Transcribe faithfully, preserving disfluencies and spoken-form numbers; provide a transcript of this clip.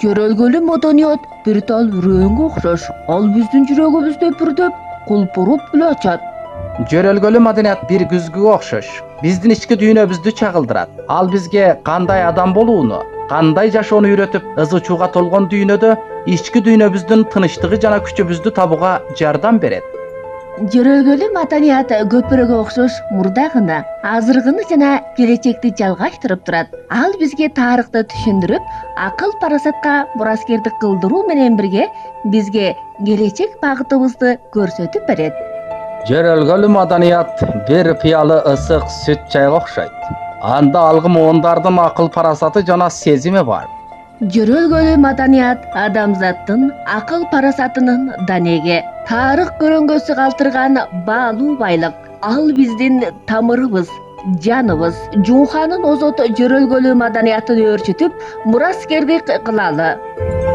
Жөрөлгөлүү маданият бир тал үрөөнгө окшош. Ал биздин жүрөгүбүздө бүрдөп, кулпуруп эле ачат. Жөрөлгөлүү маданият бир күзгүгө окшош. Биздин ички дүйнөбүздү чагылдырат. Ал бизге кандай адам болууну, кандай жашоону үйрөтүп, ыз учууга толгон дүйнөдө ички дүйнөбүздүн тынычтыгы жана күчүбүздү табууга жардам берет. Жөрөлгөлүү маданият көпүрөгө окшош мурдагыны, азыркыны жана келечекти жалгаштырып турат. Ал бизге тарыхты түшүндүрүп, акыл парасатка мураскердик кылдыруу менен бирге бизге келечек багытыбызды көрсөтүп берет. Жөрөлгөлүү маданият бир пыялы ысык сүт чайга окшойт. Анда алгы муундардын акыл парасаты жана сезими бар. Жөрөлгөлүү маданият адамзаттын акыл парасатынын данеги, тарых көрөңгөсү калтырган баалуу байлык. Ал биздин тамырыбыз, жаныбыз. Жууханын озот жөрөлгөлүү маданиятын өөрчүтүп, мураскердик кылалы.